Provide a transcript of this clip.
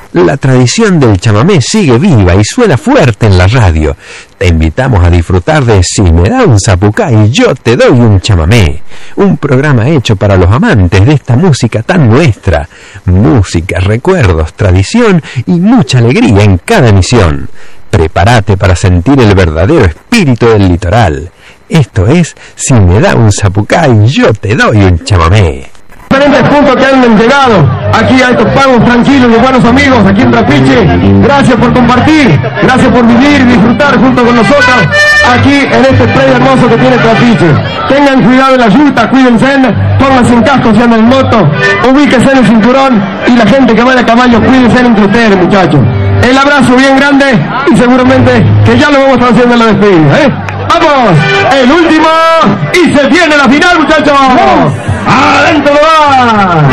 La tradición del chamamé sigue viva y suena fuerte en la radio. Te invitamos a disfrutar de Si me da un zapucay, yo te doy un chamamé. Un programa hecho para los amantes de esta música tan nuestra. Música, recuerdos, tradición y mucha alegría en cada emisión. Prepárate para sentir el verdadero espíritu del litoral. Esto es Si me da un zapucay, yo te doy un chamamé. Diferentes puntos que han llegado aquí a estos pagos tranquilos y buenos amigos aquí en Trapiche. Gracias por compartir, gracias por vivir y disfrutar junto con nosotros aquí en este predio hermoso que tiene Trapiche. Tengan cuidado en la ruta, cuídense, pónganse en casco si andan en moto, ubíquense en el cinturón y la gente que vaya a caballo, cuídense entre ustedes, muchachos. El abrazo bien grande y seguramente que ya lo vamos a estar haciendo en la despedida, ¡Vamos! ¡El último! ¡Y se viene la final, muchachos! ¡Adentro va!